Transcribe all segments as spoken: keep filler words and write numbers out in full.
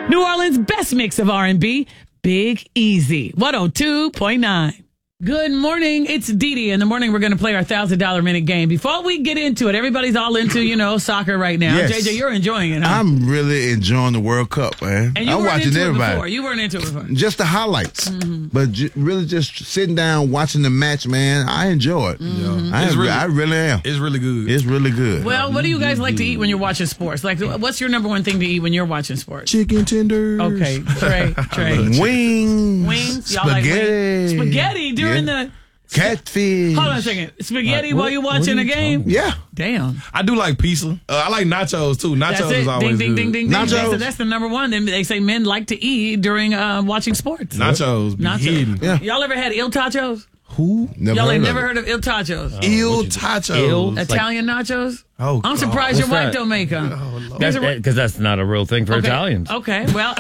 New Orleans' best mix of R and B, Big Easy, one oh two point nine. Good morning. It's Dee Dee. In the morning, we're going to play our one thousand dollars minute game. Before we get into it, everybody's all into, you know, soccer right now. Yes. J J, you're enjoying it, huh? I'm really enjoying the World Cup, man. And you I'm weren't watching into everybody. it before. You weren't into it before. Just the highlights. Mm-hmm. But j- really just sitting down, watching the match, man, I enjoy it. Mm-hmm. I, It's really- I really am. It's really good. It's really good. Well, what do you guys like to eat when you're watching sports? Like, what's your number one thing to eat when you're watching sports? Chicken tenders. Okay, Trey, Trey. Wings. Wings? Y'all like spaghetti. wings? Spaghetti during Yeah. the... Catfish. Hold on a second. Spaghetti Uh, while what- you're what watching are a you game? Yeah. Damn. I do like pizza. Uh, I like nachos too. Nachos That's it. is always Ding, ding, good. ding, ding, ding. Nachos. That's, that's the number one. They, they say men like to eat during uh, watching sports. Nachos. Be Nachos. hidden. Yeah. Y'all ever had Il Tachos? Who? Never Y'all heard ain't of never it. heard of Il Tachos? Il tachos. Il? Italian nachos? Oh, I'm God. surprised your What's wife that? don't make them. That's because that's not a real thing for Okay. Italians. Okay, well,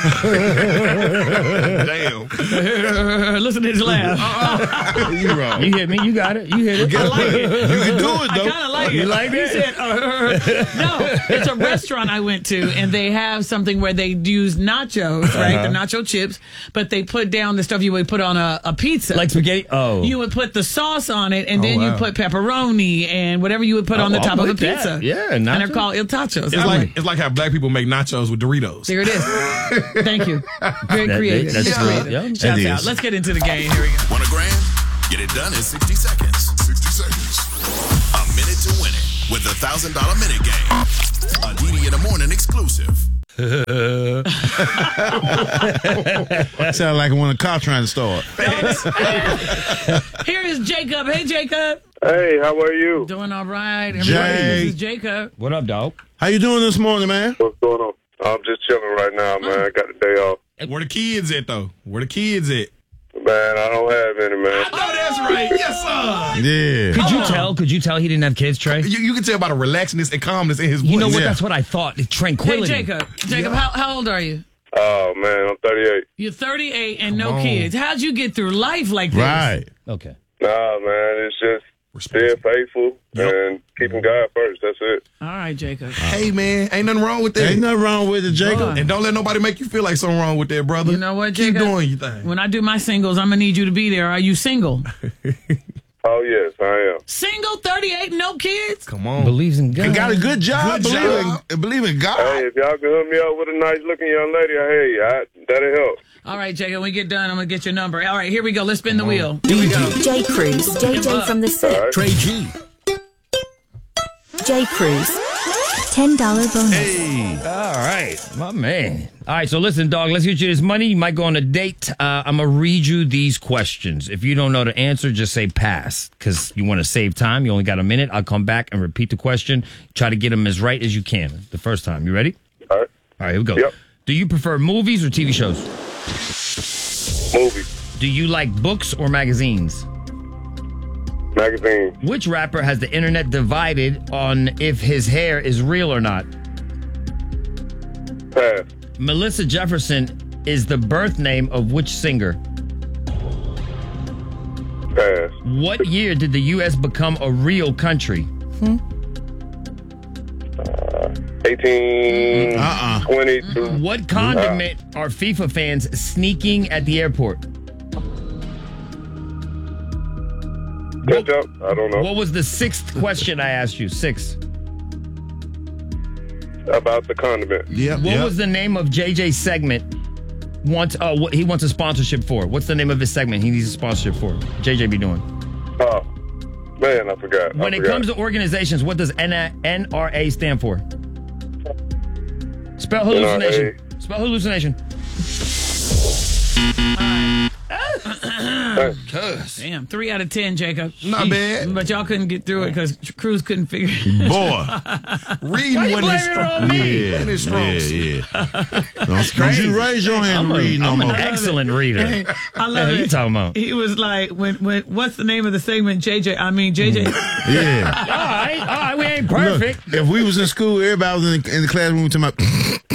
Damn. listen to his laugh. You wrong. You hit me. You got it. You hit it. I like it. You can do it, I though. kind of like it. You like He it? said, uh, no, it's a restaurant I went to, and they have something where they use nachos, right? The nacho chips, but they put down the stuff you would put on a, a pizza. Like spaghetti. Oh. You would put the sauce on it, and Oh, then wow. you put pepperoni and whatever you would put on the Oh, top I'll of a put that. pizza. Yeah, and they're nachos. called Il Tachos. It's I'm like it's like how black people make nachos with Doritos. there it is. Thank you. Very That- creative. that's It's good. creative. Yeah. Shouts It out. is. Let's get into the game. Here we go. Want a grand? Get it done in sixty seconds. sixty seconds. A minute to win it with the one thousand dollars minute game. A D D in the morning exclusive. Sound like when a car trying to start. Here is Jacob. Hey, Jacob. Hey, how are you? Doing all right. Jay. Everybody, this is Jacob. What up, dog? How you doing this morning, man? What's going on? I'm just chilling right now, man. I got the day off. Where the kids at though? Where the kids at? Man, I don't have any, man. I know that's right. Yes, sir. Yeah. Could you tell? Could you tell he didn't have kids, Trey? You, you can tell by the relaxedness and calmness in his voice. You know what? Yeah. That's what I thought. The Hey, tranquility. Jacob. Jacob, how, how old are you? Oh, man, I'm thirty-eight. You're thirty-eight and no on. kids. How'd you get through life like this? Right. Okay. Nah, man, it's just being faithful Yep. and keeping God first. That's it. All right, Jacob. Hey man, ain't nothing wrong with that. Ain't nothing wrong with it, Jacob. And don't let nobody make you feel like something wrong with that, brother. You know what, Keep Jacob? doing your thing. When I do my singles, I'm going to need you to be there. Are you single? Oh, yes, I am. Single, thirty-eight, no kids? Come on. Believes in God. You got a good job. Good believe, job. In, believe in God. Hey, if y'all can hook me up with a nice-looking young lady, hey, I, that'll help. All right, Jacob, when we get done, I'm going to get your number. All right, here we go. Let's spin the wheel. Here we go. J. Cruz, J J from the set. right. Trey G. J. Cruz, ten dollars bonus. All right, my man. All right, so listen, dog, let's get you this money. You might go on a date. Uh, I'm going to read you these questions. If you don't know the answer, just say pass because you want to save time. You only got a minute. I'll come back and repeat the question. Try to get them as right as you can the first time. You ready? All right. All right, here we go. Yep. Do you prefer movies or T V shows? Movie. Do you like books or magazines? Magazine. Which rapper has the internet divided on if his hair is real or not? Pass. Melissa Jefferson is the birth name of which singer? Pass. What year did the U S become a real country? eighteen Uh-uh. twenty-two. What condiment are FIFA fans sneaking at the airport? Ketchup? I don't know. What was the sixth question I asked you? Six. About the condiment. Yep. What yep. was the name of J J's segment? Wants uh, what he wants a sponsorship for? What's the name of his segment he needs a sponsorship for? J J be doing. Oh, man, I forgot. When I it forgot. comes to organizations, what does N R A stand for? Spell hallucination. N R A. Spell hallucination. Damn, three out of ten, Jacob. Not bad. But y'all couldn't get through it because Cruz couldn't figure Boy. Reading Why you when it's blaming it on strong. me? When it's strong. Yeah, yeah. Don't, don't you raise your hand I'm, and a, read no I'm an more. excellent reader. I love What it. you talking about? He was like, when, when, what's the name of the segment? J J, I mean, J J. Yeah. All right, all right. We ain't perfect. Look, if we was in school, everybody was in the, in the classroom talking about.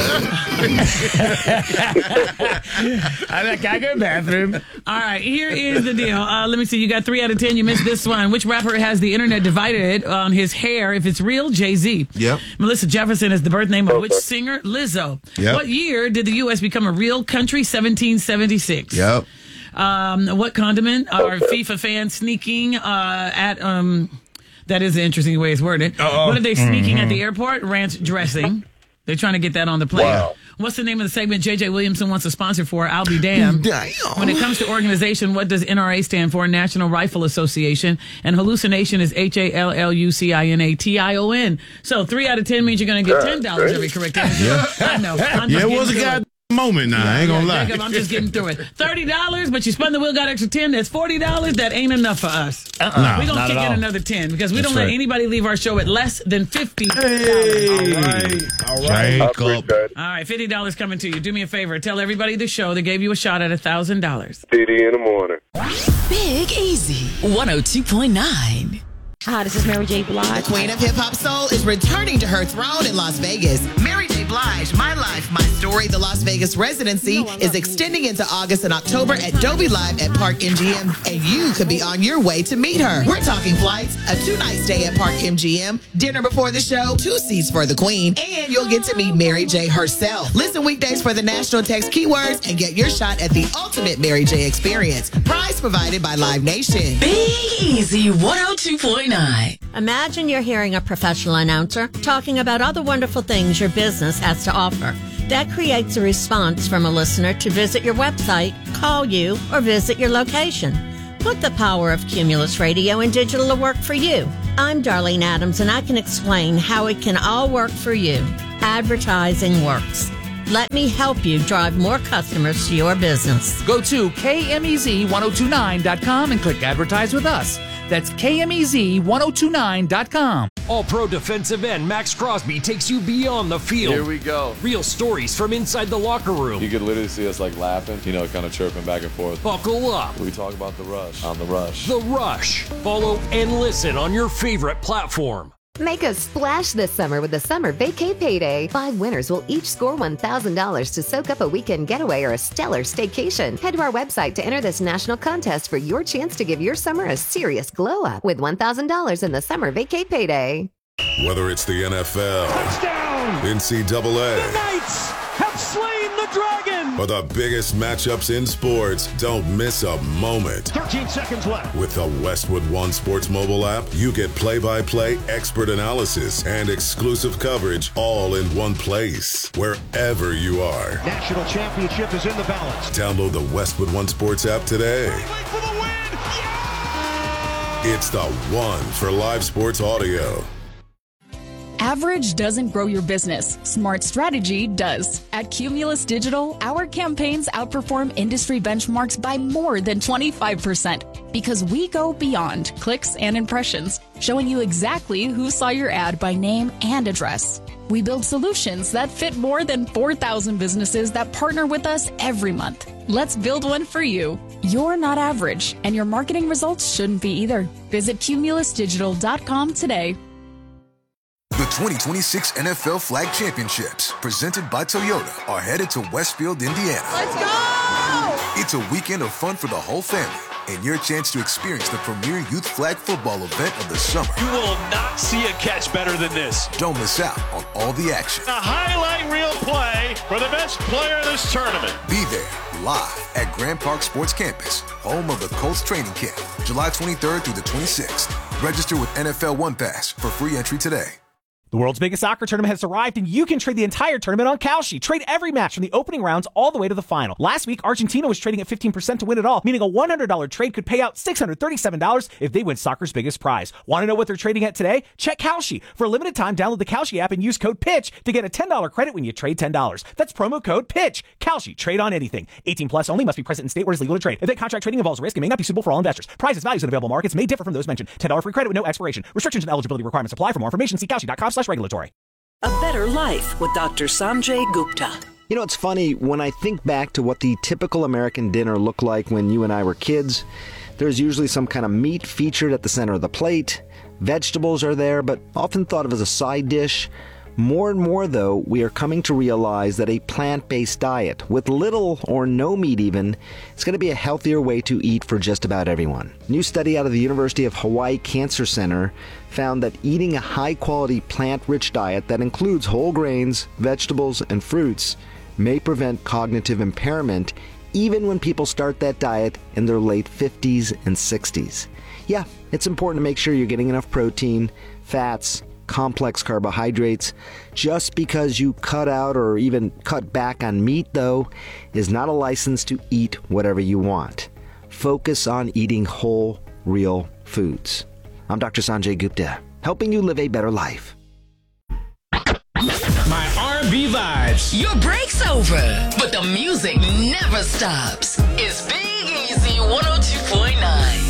I like I go to the bathroom. All right, here is the deal. Uh, let me see. You got three out of ten. You missed this one. Which rapper has the internet divided on his hair? If it's real, Jay-Z. Yep. Melissa Jefferson is the birth name of which singer? Lizzo. Yep. What year did the U S become a real country? seventeen seventy-six. Yep. Um, what condiment are FIFA fans sneaking uh, at? Um, that is an interesting way it's worded. Uh-oh. What are they sneaking at the airport? Ranch dressing. They're trying to get that on the plane. Wow. What's the name of the segment J J Williamson wants a sponsor for? I'll be damned. Damn. When it comes to organization, what does N R A stand for? National Rifle Association. And hallucination is H A L L U C I N A T I O N. So three out of ten means you're going to get ten dollars every correct answer. Yeah. I know. I'm Yeah, just it was a getting through goddamn moment now. I ain't gonna Yeah, lie. Jacob, I'm just getting through it. thirty dollars, but you spun the wheel, got extra ten. That's forty dollars. That ain't enough for us. Uh-uh. Nah, We're going to not kick at in all. another ten because we That's don't let right. anybody leave our show at less than fifty dollars. Hey. All right. All I right. appreciate it. All right, fifty dollars coming to you. Do me a favor. Tell everybody the show that gave you a shot at one thousand dollars. D D in the morning. Big Easy, one oh two point nine. Hi, this is Mary J. Blige. The Queen of Hip Hop Soul is returning to her throne in Las Vegas. Mary J. Blige, My Life, My Story, the Las Vegas residency is extending into August and October at Dolby Live at Park M G M, and you could be on your way to meet her. We're talking flights, a two-night stay at Park M G M, dinner before the show, two seats for the Queen, and you'll get to meet Mary J. herself. Listen weekdays for the national text keywords and get your shot at the ultimate Mary J. experience. Prize provided by Live Nation. Big Easy, one oh two point nine. Imagine you're hearing a professional announcer talking about all the wonderful things your business has to offer. That creates a response from a listener to visit your website, call you, or visit your location. Put the power of Cumulus Radio and digital to work for you. I'm Darlene Adams, and I can explain how it can all work for you. Advertising works. Let me help you drive more customers to your business. Go to K M E Z ten twenty-nine dot com and click Advertise with Us. That's K M E Z ten twenty-nine dot com. All-Pro defensive end Max Crosby takes you beyond the field. Here we go. Real stories from inside the locker room. You could literally see us like laughing, you know, kind of chirping back and forth. Buckle up. We talk about the rush on the rush. The Rush. Follow and listen on your favorite platform. Make a splash this summer with the Summer Vacay Payday. Five winners will each score one thousand dollars to soak up a weekend getaway or a stellar staycation. Head to our website to enter this national contest for your chance to give your summer a serious glow up with one thousand dollars in the Summer Vacay Payday. Whether it's the N F L, Touchdown! N C double A, The Knights have slain the dragon! or the biggest matchups in sports, don't miss a moment. thirteen seconds left. With the Westwood One Sports mobile app, you get play-by-play expert analysis and exclusive coverage all in one place, wherever you are. National championship is in the balance. Download the Westwood One Sports app today. For the win! It's the one for live sports audio. Average doesn't grow your business. Smart strategy does. At Cumulus Digital, our campaigns outperform industry benchmarks by more than twenty-five percent because we go beyond clicks and impressions, showing you exactly who saw your ad by name and address. We build solutions that fit more than four thousand businesses that partner with us every month. Let's build one for you. You're not average, and your marketing results shouldn't be either. Visit cumulus digital dot com today. The twenty twenty-six N F L Flag Championships, presented by Toyota, are headed to Westfield, Indiana. Let's go! It's a weekend of fun for the whole family and your chance to experience the premier youth flag football event of the summer. You will not see a catch better than this. Don't miss out on all the action. A highlight reel play for the best player of this tournament. Be there live at Grand Park Sports Campus, home of the Colts training camp, July twenty-third through the twenty-sixth. Register with N F L One Pass for free entry today. The world's biggest soccer tournament has arrived, and you can trade the entire tournament on Kalshi. Trade every match from the opening rounds all the way to the final. Last week, Argentina was trading at fifteen percent to win it all, meaning a one hundred dollars trade could pay out six hundred thirty-seven dollars if they win soccer's biggest prize. Want to know what they're trading at today? Check Kalshi. For a limited time, download the Kalshi app and use code PITCH to get a ten dollars credit when you trade ten dollars. That's promo code PITCH. Kalshi. Trade on anything. eighteen plus only. Must be present in state where it's legal to trade. If that contract trading involves risk, it may not be suitable for all investors. Prices, values, and available markets may differ from those mentioned. ten dollars free credit with no expiration. Restrictions and eligibility requirements apply. For more information, see kalshi dot com slash regulatory. A Better Life with Doctor Sanjay Gupta. You know, it's funny, when I think back to what the typical American dinner looked like when you and I were kids, there's usually some kind of meat featured at the center of the plate, Vegetables are there, but often thought of as a side dish. More and more, though, we are coming to realize that a plant-based diet, with little or no meat even, is going to be a healthier way to eat for just about everyone. A new study out of the University of Hawaii Cancer Center found that eating a high-quality plant-rich diet that includes whole grains, vegetables, and fruits may prevent cognitive impairment even when people start that diet in their late fifties and sixties. Yeah, it's important to make sure you're getting enough protein, fats, complex carbohydrates. Just because you cut out or even cut back on meat, though, is not a license to eat whatever you want. Focus on eating whole, real foods. I'm Doctor Sanjay Gupta, helping you live a better life. My R and B vibes. Your break's over, but the music never stops. It's Big Easy one oh two point nine.